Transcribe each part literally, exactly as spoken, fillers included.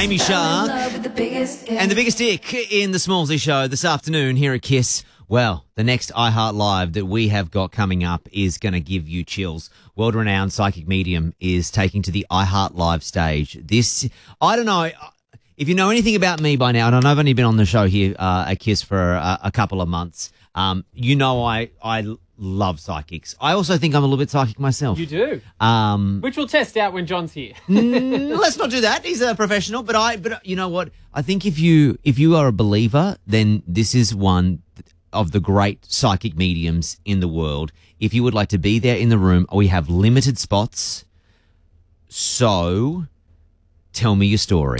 Amy Shah and the biggest dick in the Smallsy Show this afternoon here at Kiss. Well, the next iHeart Live that we have got coming up is going to give you chills. World-renowned psychic medium is taking to the iHeart Live stage. This, I don't know, if you know anything about me by now, and I know I've only been on the show here uh, at Kiss for a, a couple of months, um, you know I, I love psychics. I also think I'm a little bit psychic myself. You do? Um, Which we'll test out when John's here. mm, let's not do that. He's a professional. But I, but you know what? I think if you if you are a believer, then this is one of the great psychic mediums in the world. If you would like to be there in the room, we have limited spots. So, tell me your story.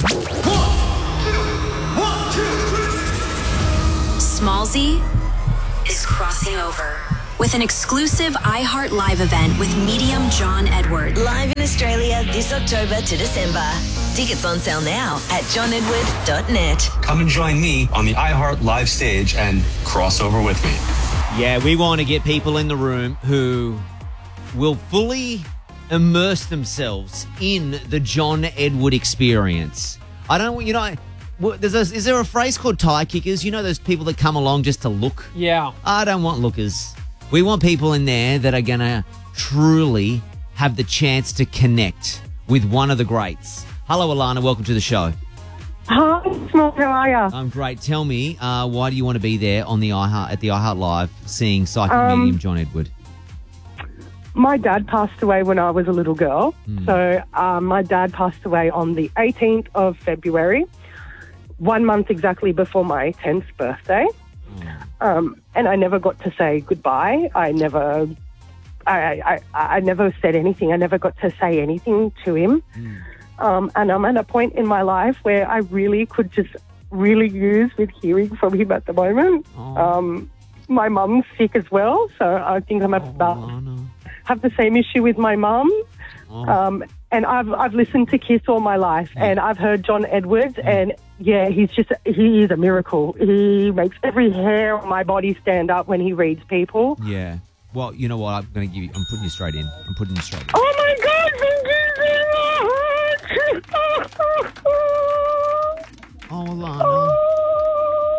Smallsy is crossing over with an exclusive iHeart Live event with medium John Edward. Live in Australia this October to December. Tickets on sale now at john edward dot net. Come and join me on the iHeart Live stage and cross over with me. Yeah, we want to get people in the room who will fully immerse themselves in the John Edward experience. I don't, you know, there's a, is there a phrase called tie kickers? You know those people that come along just to look? Yeah. I don't want lookers. We want people in there that are going to truly have the chance to connect with one of the greats. Hello, Alana. Welcome to the show. Hi, Small. How are you? I'm great. Tell me, uh, why do you want to be there on the iHeart at the iHeart Live seeing psychic Um, medium John Edward? My dad passed away when I was a little girl. Mm. So um, my dad passed away on the eighteenth of February, one month exactly before my tenth birthday. Mm. Um, and I never got to say goodbye. I never, I, I, I never said anything. I never got to say anything to him. Mm. Um, and I'm at a point in my life where I really could just really use with hearing from him at the moment. Oh. Um, my mum's sick as well, so I think I'm Oh, about Alana. have the same issue with my mum. Oh. Um, and I've I've listened to Kiss all my life, Yeah. and I've heard John Edwards, and yeah, he's just he is a miracle. He makes every hair on my body stand up when he reads people. Yeah. Well, you know what? I'm going to give you. I'm putting you straight in. I'm putting you straight in. Oh my God! Thank you so much. Oh, Alana. Oh,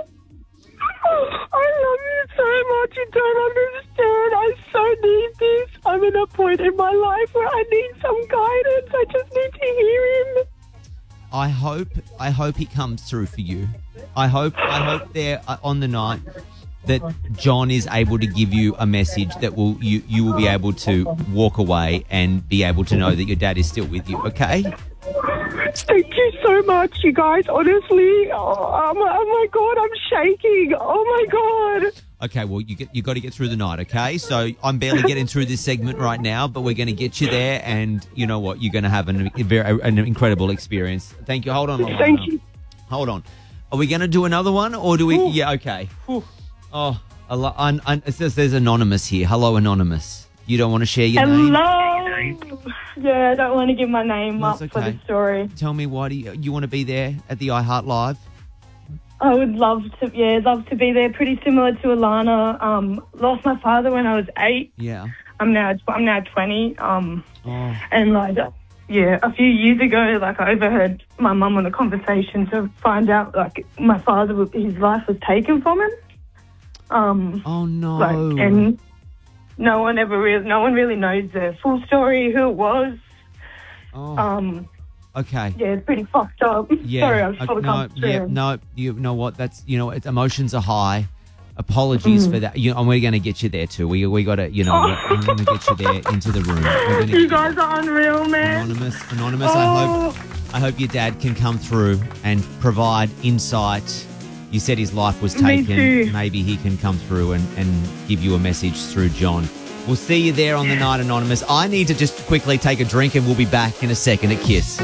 I love you so much. You don't understand. I so need this. I'm in a point in my life where I need some guidance. I just need to hear him. I hope. I hope he comes through for you. I hope. I hope there uh, on the night that John is able to give you a message that will you you will be able to walk away and be able to know that your dad is still with you. Okay. Thank you so much, you guys. Honestly, oh, oh, my, oh my God, I'm shaking. Oh my God. Okay, well, you get you got to get through the night, okay? So I'm barely getting through this segment right now, but we're going to get you there, and you know what? You're going to have an, a very, an incredible experience. Thank you. Hold on, Alana. Thank you. Hold on. Are we going to do another one, or do we? Ooh. Yeah, okay. Oh, a lo- un, un, it says there's Anonymous here. Hello, Anonymous. You don't want to share your name? Hello. Yeah, I don't want to give my name That's up for okay. the story. Tell me, why do you, you want to be there at the iHeart Live? I would love to, yeah, love to be there. Pretty similar to Alana. Um, lost my father when I was eight. Yeah. I'm now, I'm now twenty. Um, Oh. and like, yeah, a few years ago, like I overheard my mum on a conversation to find out, like, my father, was- his life was taken from him. Um, Oh no. like, and no one ever really, no one really knows the full story, who it was. oh. Um, okay. yeah, it's pretty fucked up. Yeah. Sorry, I was uh, probably no, come yeah, through. no, you know what? That's, you know, it's, emotions are high. Apologies Mm. for that. You know, and we're going to get you there too. We we got to, you know, Oh. we're going to get you there into the room. We're gonna You get guys are unreal, man. Anonymous, Anonymous. I Oh. hope, I hope your dad can come through and provide insight. You said his life was Me taken. too. Maybe he can come through and, and give you a message through John. We'll see you there on the night, Anonymous. I need to just quickly take a drink and we'll be back in a second at Kiss.